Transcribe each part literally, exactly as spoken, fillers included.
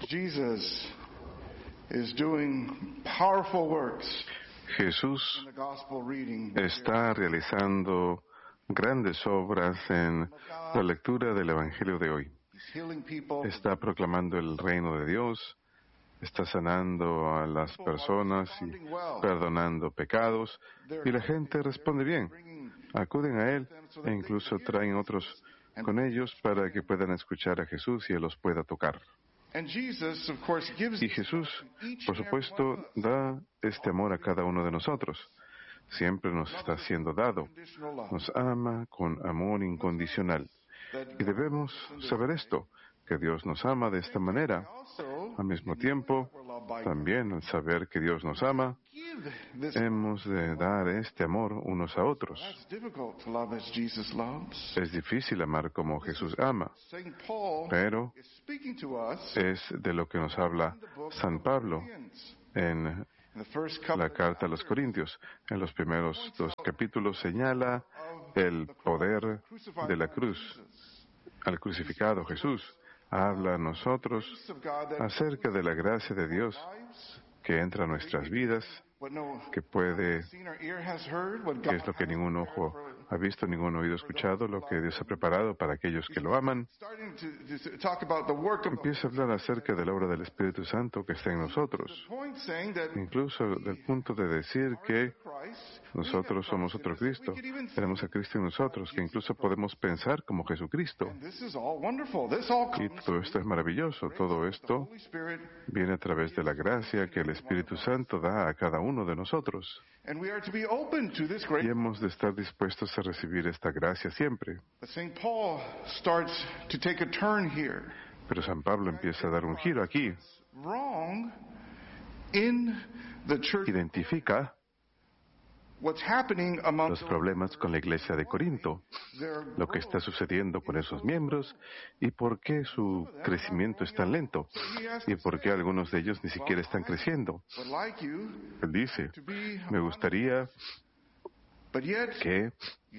Jesus is doing powerful works Jesús in the gospel reading. está realizando grandes obras en la lectura del Evangelio de hoy. He's healing people. Está proclamando el reino de Dios, está sanando a las personas y perdonando pecados, y la gente responde bien. Acuden a Él e incluso traen otros con ellos para que puedan escuchar a Jesús y Él los pueda tocar. And Jesus, of course, gives Y Jesús, por supuesto, da este amor a cada uno de nosotros. Siempre nos está siendo dado. Nos ama con amor incondicional. Y debemos saber esto, que Dios nos ama de esta manera. Al mismo tiempo, también al saber que Dios nos ama, hemos de dar este amor unos a otros. Es difícil amar como Jesús ama, pero es de lo que nos habla San Pablo en la carta a los Corintios. En los primeros dos capítulos señala el poder de la cruz. Al crucificado Jesús habla a nosotros acerca de la gracia de Dios que entra a nuestras vidas, que puede, que es lo que ningún ojo ha visto, ningún oído escuchado, lo que Dios ha preparado para aquellos que lo aman. Empieza a hablar acerca de la obra del Espíritu Santo que está en nosotros, incluso del punto de decir que nosotros somos otro Cristo, tenemos a Cristo en nosotros, que incluso podemos pensar como Jesucristo. Y todo esto es maravilloso, todo esto viene a través de la gracia que el Espíritu Santo da a cada uno de nosotros. Y hemos de estar dispuestos a recibir esta gracia siempre. Pero San Pablo empieza a dar un giro aquí. Identifica los problemas con la iglesia de Corinto, lo que está sucediendo con esos miembros y por qué su crecimiento es tan lento y por qué algunos de ellos ni siquiera están creciendo. Él dice, me gustaría que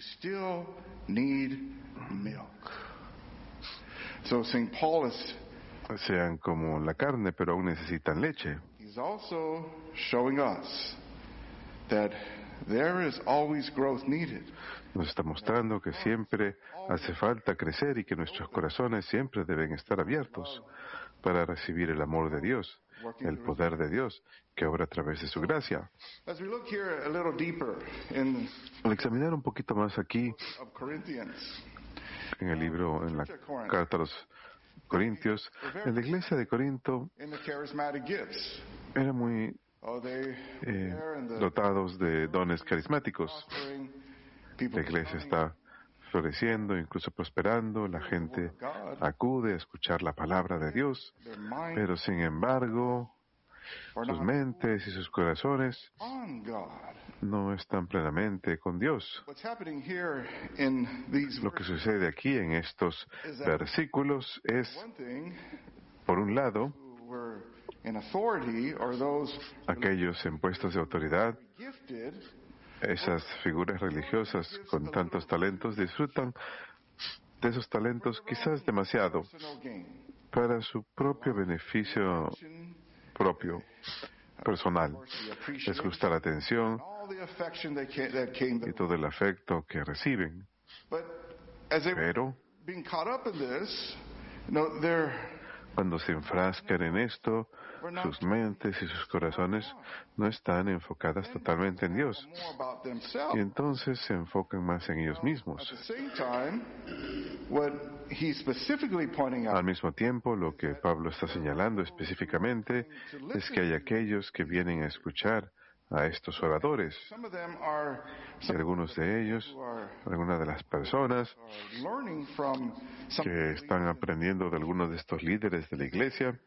sean como la carne, pero aún necesitan leche. There is always growth needed. Nos está mostrando que siempre hace falta crecer y que nuestros corazones siempre deben estar abiertos para recibir el amor de Dios, el poder de Dios que obra a través de su gracia. Al examinar un poquito más aquí en el libro, en la carta a los Corintios, en la iglesia de Corinto era muy Eh, dotados de dones carismáticos. La iglesia está floreciendo, incluso prosperando, la gente acude a escuchar la palabra de Dios, pero sin embargo sus mentes y sus corazones no están plenamente con Dios. Lo que sucede aquí en estos versículos es, por un lado, aquellos en puestos de autoridad, esas figuras religiosas con tantos talentos, disfrutan de esos talentos quizás demasiado para su propio beneficio propio, personal. Les gusta la atención y todo el afecto que reciben. Pero cuando se enfrascan en esto, sus mentes y sus corazones no están enfocadas totalmente en Dios. Y entonces se enfocan más en ellos mismos. Al mismo tiempo, lo que Pablo está señalando específicamente es que hay aquellos que vienen a escuchar a estos oradores. Y algunos de ellos, algunas de las personas que están aprendiendo de algunos de estos líderes de la iglesia,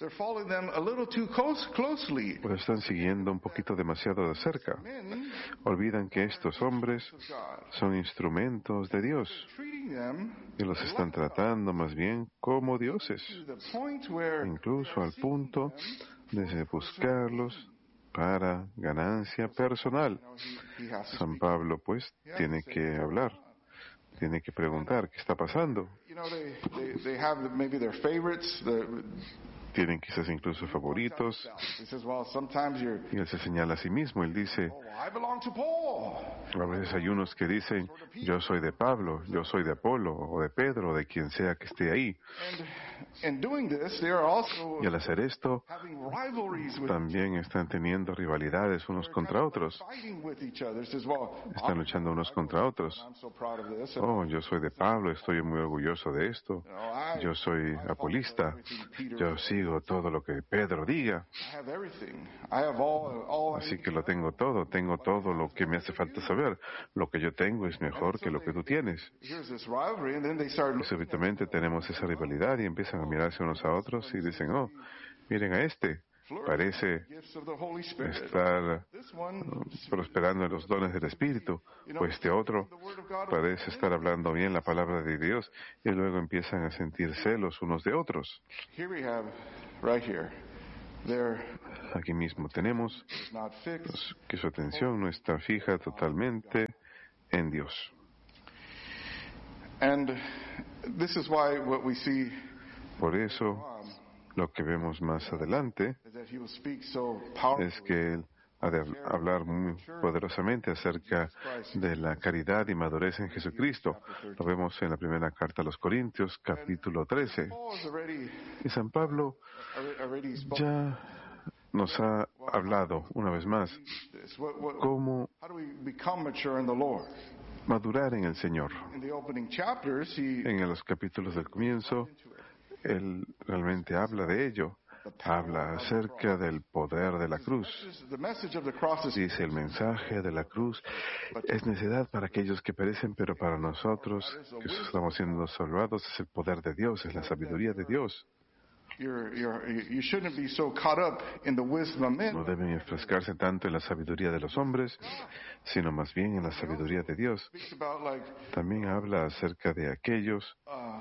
pero están siguiendo un poquito demasiado de cerca. Olvidan que estos hombres son instrumentos de Dios y los están tratando más bien como dioses, incluso al punto de buscarlos para ganancia personal. San Pablo, pues, tiene que hablar, tiene que preguntar qué está pasando. tienen quizás incluso favoritos. Y él se señala a sí mismo. Él dice, a veces hay unos que dicen, yo soy de Pablo, yo soy de Apolo, o de Pedro, o de quien sea que esté ahí. Y al hacer esto, también están teniendo rivalidades unos contra otros. Están luchando unos contra otros. Oh, yo soy de Pablo, estoy muy orgulloso de esto. Yo soy apolista. Yo sigo todo lo que Pedro diga. Así que lo tengo todo. Tengo todo lo que me hace falta saber. Lo que yo tengo es mejor que lo que tú tienes. Y súbitamente tenemos esa rivalidad y empiezan a mirarse unos a otros y dicen, oh, miren a este. Parece estar prosperando en los dones del Espíritu, o este otro parece estar hablando bien la palabra de Dios, y luego empiezan a sentir celos unos de otros. Aquí mismo tenemos que su atención no está fija totalmente en Dios. Por eso, lo que vemos más adelante es que Él ha de hablar muy poderosamente acerca de la caridad y madurez en Jesucristo. Lo vemos en la primera carta a los Corintios, capítulo trece. Y San Pablo ya nos ha hablado una vez más cómo madurar en el Señor. En los capítulos del comienzo, Él realmente habla de ello. Habla acerca del poder de la cruz. Dice, el mensaje de la cruz es necedad para aquellos que perecen, pero para nosotros, que estamos siendo salvados, es el poder de Dios, es la sabiduría de Dios. No deben enfrascarse tanto en la sabiduría de los hombres, sino más bien en la sabiduría de Dios. También habla acerca de aquellos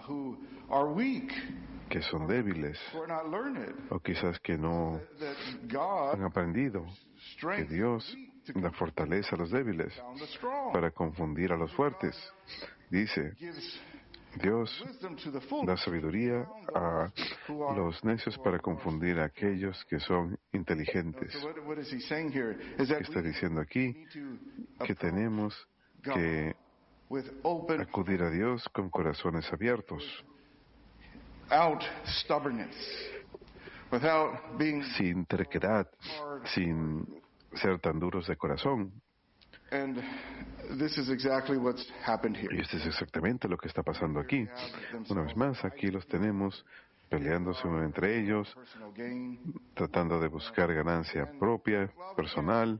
que son débiles, o quizás que no han aprendido que Dios da fortaleza a los débiles para confundir a los fuertes. Dice, Dios da sabiduría a los necios para confundir a aquellos que son inteligentes. ¿Qué está diciendo aquí? Que tenemos que acudir a Dios con corazones abiertos, sin terquedad, sin ser tan duros de corazón. Y esto es exactamente lo que está pasando aquí. Una vez más, aquí los tenemos peleándose uno entre ellos, tratando de buscar ganancia propia, personal.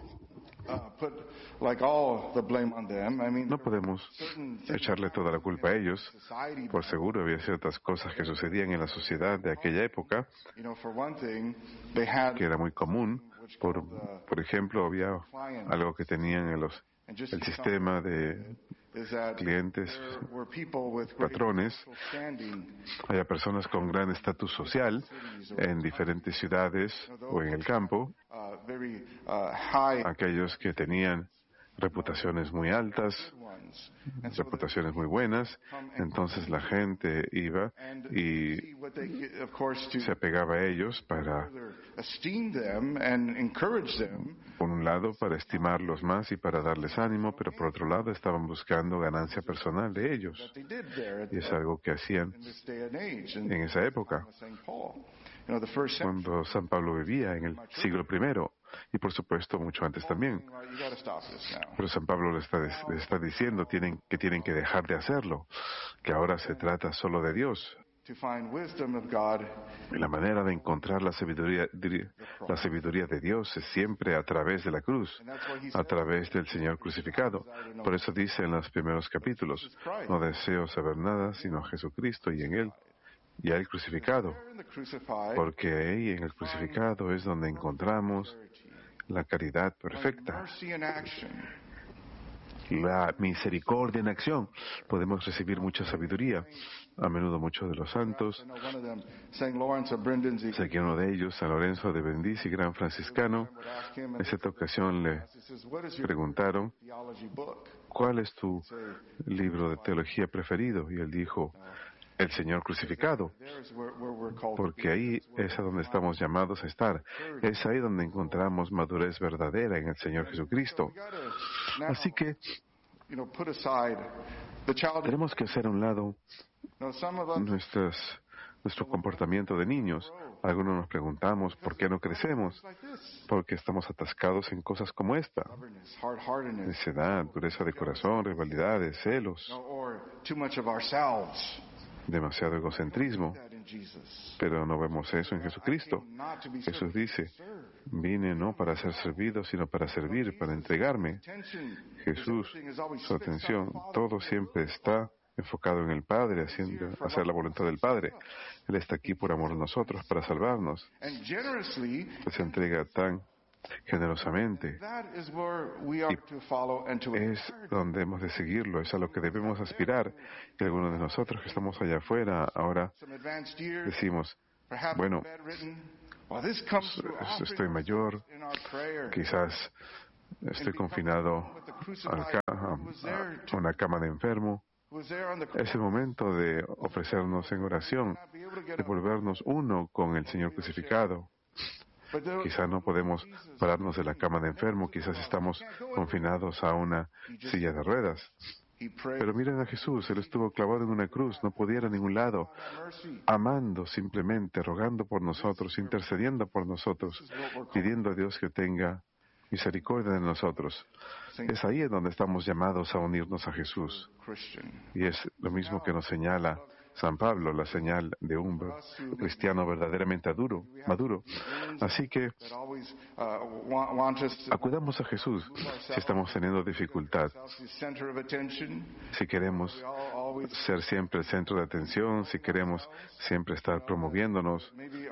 No podemos echarle toda la culpa a ellos. Por seguro había ciertas cosas que sucedían en la sociedad de aquella época que era muy común. Por, por ejemplo, había algo que tenían en los, el sistema de clientes, patrones. Había personas con gran estatus social en diferentes ciudades o en el campo, aquellos que tenían reputaciones muy altas, reputaciones muy buenas. Entonces la gente iba y se apegaba a ellos para, por un lado, para estimarlos más y para darles ánimo, pero por otro lado estaban buscando ganancia personal de ellos. Y es algo que hacían en esa época, cuando San Pablo vivía en el siglo primero. Y por supuesto mucho antes también. Pero San Pablo le está, le está diciendo tienen, que tienen que dejar de hacerlo, que ahora se trata solo de Dios. Y la manera de encontrar la sabiduría, la sabiduría de Dios es siempre a través de la cruz, a través del Señor crucificado. Por eso dice en los primeros capítulos, no deseo saber nada sino a Jesucristo y en Él. Y a Él crucificado, porque ahí en el crucificado es donde encontramos la caridad perfecta, la misericordia en acción. Podemos recibir mucha sabiduría. A menudo muchos de los santos, sé que uno de ellos, San Lorenzo de Brindisi, gran franciscano, en esta ocasión le preguntaron, ¿cuál es tu libro de teología preferido? Y él dijo, el Señor crucificado, porque ahí es a donde estamos llamados a estar. Es ahí donde encontramos madurez verdadera en el Señor Jesucristo. Así que tenemos que hacer a un lado nuestras, nuestro comportamiento de niños. Algunos nos preguntamos por qué no crecemos, porque estamos atascados en cosas como esta: necedad, dureza de corazón, rivalidades, celos, demasiado egocentrismo. Pero no vemos eso en Jesucristo. Jesús dice: vine no para ser servido, sino para servir, para entregarme. Jesús, su atención, todo siempre está enfocado en el Padre, haciendo, hacer la voluntad del Padre. Él está aquí por amor a nosotros, para salvarnos. Él se entrega tan generosamente. Y es donde hemos de seguirlo, es a lo que debemos aspirar. Y algunos de nosotros que estamos allá afuera ahora decimos: bueno, estoy mayor, quizás estoy confinado a una cama de enfermo. Es el momento de ofrecernos en oración, de volvernos uno con el Señor crucificado. Quizás no podemos pararnos de la cama de enfermo, quizás estamos confinados a una silla de ruedas. Pero miren a Jesús, Él estuvo clavado en una cruz, no podía ir a ningún lado, amando simplemente, rogando por nosotros, intercediendo por nosotros, pidiendo a Dios que tenga misericordia de nosotros. Es ahí en donde estamos llamados a unirnos a Jesús. Y es lo mismo que nos señala San Pablo, la señal de un cristiano verdaderamente maduro. maduro. Así que acudamos a Jesús si estamos teniendo dificultad, si queremos ser siempre el centro de atención, si queremos siempre estar promoviéndonos,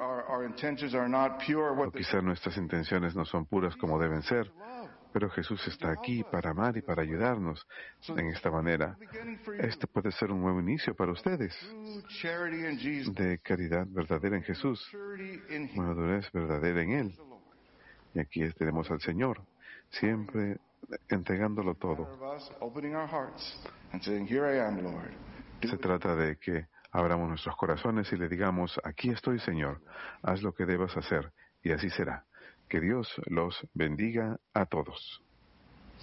o quizás nuestras intenciones no son puras como deben ser. Pero Jesús está aquí para amar y para ayudarnos en esta manera. Este puede ser un nuevo inicio para ustedes de caridad verdadera en Jesús, madurez verdadera en Él. Y aquí tenemos al Señor, siempre entregándolo todo. Se trata de que abramos nuestros corazones y le digamos: aquí estoy, Señor, haz lo que debas hacer, y así será. Que Dios los bendiga a todos.